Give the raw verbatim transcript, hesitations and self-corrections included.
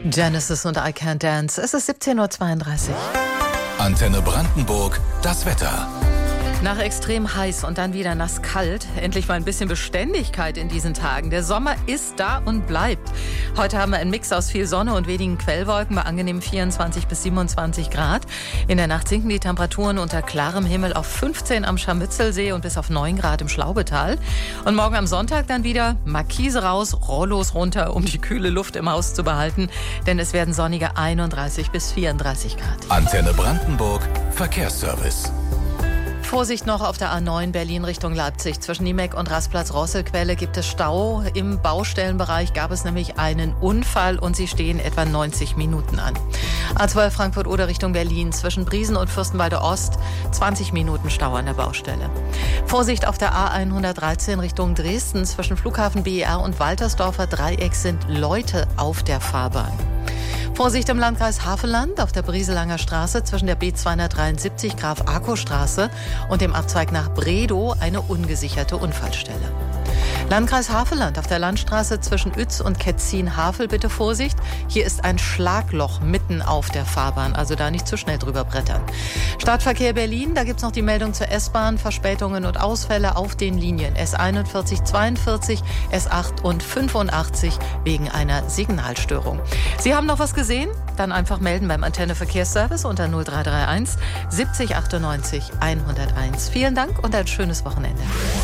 Genesis und I Can't Dance. Es ist siebzehn Uhr zweiunddreißig. Antenne Brandenburg, das Wetter. Nach extrem heiß und dann wieder nass kalt. Endlich mal ein bisschen Beständigkeit in diesen Tagen. Der Sommer ist da und bleibt. Heute haben wir einen Mix aus viel Sonne und wenigen Quellwolken bei angenehmen vierundzwanzig bis siebenundzwanzig Grad. In der Nacht sinken die Temperaturen unter klarem Himmel auf fünfzehn am Scharmützelsee und bis auf neun Grad im Schlaubetal. Und morgen am Sonntag dann wieder Markise raus, Rollos runter, um die kühle Luft im Haus zu behalten. Denn es werden sonnige einunddreißig bis vierunddreißig Grad. Antenne Brandenburg, Verkehrsservice. Vorsicht noch auf der A neun Berlin Richtung Leipzig. Zwischen Niemek und Rastplatz-Rosselquelle gibt es Stau. Im Baustellenbereich gab es nämlich einen Unfall und sie stehen etwa neunzig Minuten an. A zwölf Frankfurt-Oder Richtung Berlin. Zwischen Briesen und Fürstenwalde Ost zwanzig Minuten Stau an der Baustelle. Vorsicht auf der A hundertdreizehn Richtung Dresden. Zwischen Flughafen B E R und Waltersdorfer Dreieck sind Leute auf der Fahrbahn. Vorsicht im Landkreis Havelland auf der Brieselanger Straße zwischen der B zweihundertdreiundsiebzig Graf-Arco-Straße und dem Abzweig nach Bredow eine ungesicherte Unfallstelle. Landkreis Havelland auf der Landstraße zwischen Uetz und Ketzin-Havel bitte Vorsicht. Hier ist ein Schlagloch mitten auf der Fahrbahn, also da nicht zu schnell drüber brettern. Stadtverkehr Berlin, da gibt es noch die Meldung zur S-Bahn, Verspätungen und Ausfälle auf den Linien S einundvierzig, zweiundvierzig, S acht und fünfundachtzig wegen einer Signalstörung. Sie haben noch was gesehen? Dann einfach melden beim Antenne Verkehrsservice unter null drei drei eins siebzig achtundneunzig hunderteins. Vielen Dank und ein schönes Wochenende.